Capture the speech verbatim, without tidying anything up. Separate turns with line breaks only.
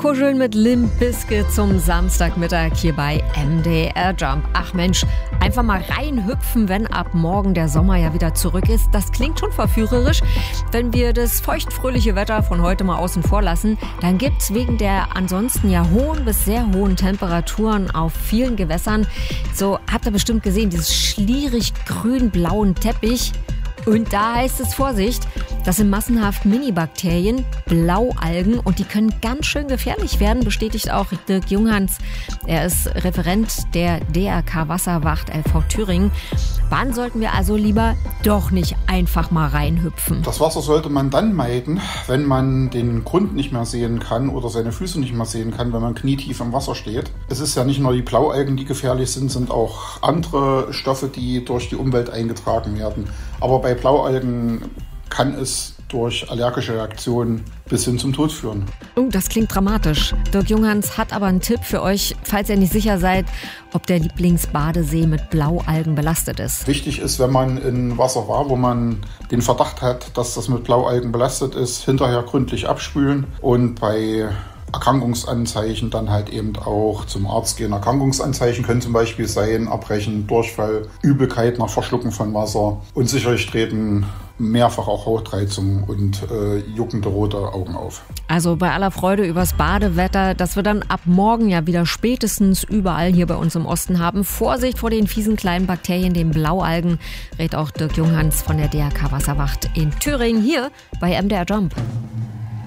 Kuscheln mit Limp Bizkit zum Samstagmittag hier bei M D R Jump. Ach Mensch, einfach mal reinhüpfen, wenn ab morgen der Sommer ja wieder zurück ist. Das klingt schon verführerisch. Wenn wir das feuchtfröhliche Wetter von heute mal außen vor lassen, dann gibt's wegen der ansonsten ja hohen bis sehr hohen Temperaturen auf vielen Gewässern, so habt ihr bestimmt gesehen, dieses schlierig grün-blauen Teppich. Und da heißt es Vorsicht, das sind massenhaft Minibakterien, Blaualgen, und die können ganz schön gefährlich werden, bestätigt auch Dirk Junghans. Er ist Referent der D R K Wasserwacht L V Thüringen. Wann sollten wir also lieber doch nicht einfach mal reinhüpfen?
Das Wasser sollte man dann meiden, wenn man den Grund nicht mehr sehen kann oder seine Füße nicht mehr sehen kann, wenn man knietief im Wasser steht. Es ist ja nicht nur die Blaualgen, die gefährlich sind, sind auch andere Stoffe, die durch die Umwelt eingetragen werden. Aber bei Blaualgen kann es durch allergische Reaktionen bis hin zum Tod führen.
Oh, das klingt dramatisch. Dirk Junghans hat aber einen Tipp für euch, falls ihr nicht sicher seid, ob der Lieblingsbadesee mit Blaualgen belastet ist.
Wichtig ist, wenn man in Wasser war, wo man den Verdacht hat, dass das mit Blaualgen belastet ist, hinterher gründlich abspülen und bei Erkrankungsanzeichen dann halt eben auch zum Arzt gehen. Erkrankungsanzeichen können zum Beispiel sein Erbrechen, Durchfall, Übelkeit nach Verschlucken von Wasser, unsicheres Treten, mehrfach auch Hautreizung und äh, juckende rote Augen auf.
Also bei aller Freude übers Badewetter, das wir dann ab morgen ja wieder spätestens überall hier bei uns im Osten haben. Vorsicht vor den fiesen kleinen Bakterien, den Blaualgen, rät auch Dirk Junghans von der D R K Wasserwacht in Thüringen hier bei M D R Jump.